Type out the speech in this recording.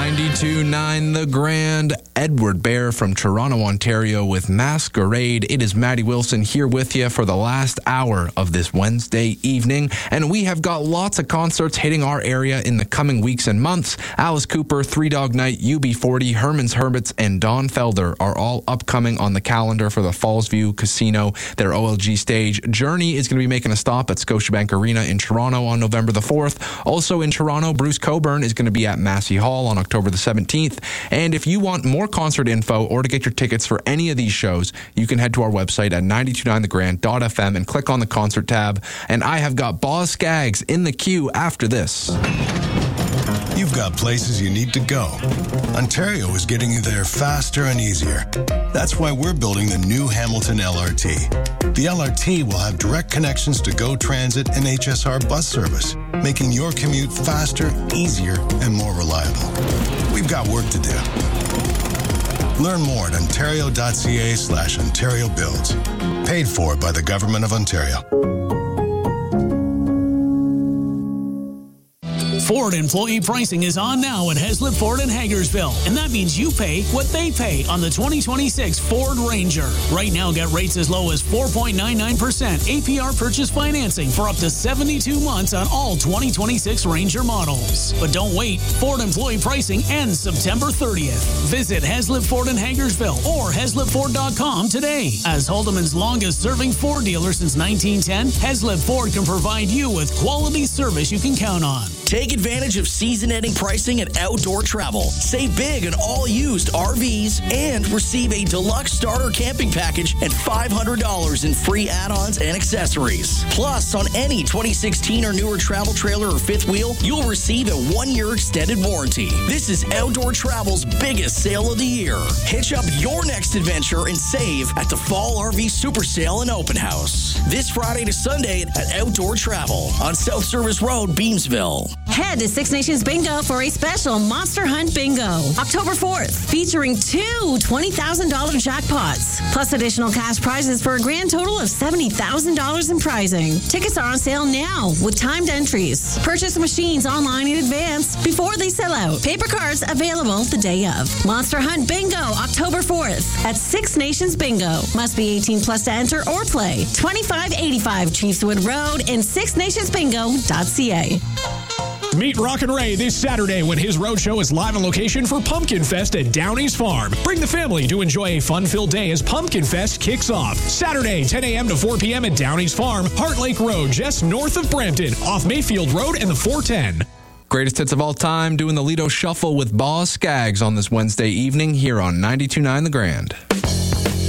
92.9 The Grand, Edward Bear from Toronto, Ontario with Masquerade. It is Maddie Wilson here with you for the last hour of this Wednesday evening. And we have got lots of concerts hitting our area in the coming weeks and months. Alice Cooper, Three Dog Night, UB40, Herman's Hermits, and Don Felder are all upcoming on the calendar for the Fallsview Casino, their OLG stage. Journey is going to be making a stop at Scotiabank Arena in Toronto on November the 4th. Also in Toronto, Bruce Cockburn is going to be at Massey Hall on October the 17th. And if you want more concert info or to get your tickets for any of these shows, you can head to our website at 929thegrand.fm and click on the concert tab. And I have got Boz Scaggs in the queue after this. You've got places you need to go. Ontario is getting you there faster and easier. That's why we're building the new Hamilton LRT. The LRT will have direct connections to GO Transit and HSR bus service, making your commute faster, easier, and more reliable. We've got work to do. Learn more at ontario.ca/Ontario Builds. Paid for by the Government of Ontario. Ford employee pricing is on now at Heslip Ford in Hagersville, and that means you pay what they pay on the 2026 Ford Ranger. Right now, get rates as low as 4.99% APR purchase financing for up to 72 months on all 2026 Ranger models. But don't wait. Ford employee pricing ends September 30th. Visit Heslip Ford in Hagersville or HeslipFord.com today. As Holdeman's longest-serving Ford dealer since 1910, Heslip Ford can provide you with quality service you can count on. Take advantage of season-ending pricing at Outdoor Travel. Save big on all used RVs and receive a deluxe starter camping package and $500 in free add-ons and accessories. Plus, on any 2016 or newer travel trailer or fifth wheel, you'll receive a 1-year extended warranty. This is Outdoor Travel's biggest sale of the year. Hitch up your next adventure and save at the Fall RV Super Sale and Open House. This Friday to Sunday at Outdoor Travel on South Service Road, Beamsville. Head to Six Nations Bingo for a special Monster Hunt Bingo, October 4th, featuring 2 $20,000 jackpots, plus additional cash prizes for a grand total of $70,000 in prizing. Tickets are on sale now with timed entries. Purchase machines online in advance before they sell out. Paper cards available the day of. Monster Hunt Bingo, October 4th at Six Nations Bingo. Must be 18 plus to enter or play. 2585 Chiefswood Road and sixnationsbingo.ca. Meet Rockin' Ray this Saturday when his roadshow is live on location for Pumpkin Fest at Downey's Farm. Bring the family to enjoy a fun-filled day as Pumpkin Fest kicks off. Saturday, 10 a.m. to 4 p.m. at Downey's Farm, Heart Lake Road, just north of Brampton, off Mayfield Road and the 410. Greatest hits of all time, doing the Lido Shuffle with Boz Scaggs on this Wednesday evening here on 92.9 The Grand.